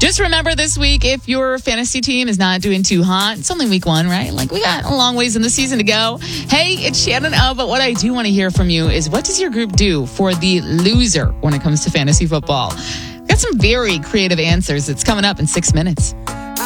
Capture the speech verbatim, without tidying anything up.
Just remember this week, if your fantasy team is not doing too hot, it's only week one, right? Like, we got a long ways in the season to go. Hey, it's Shannon O, but what I do want to hear from you is, what does your group do for the loser when it comes to fantasy football? We've got some very creative answers. It's coming up in six minutes.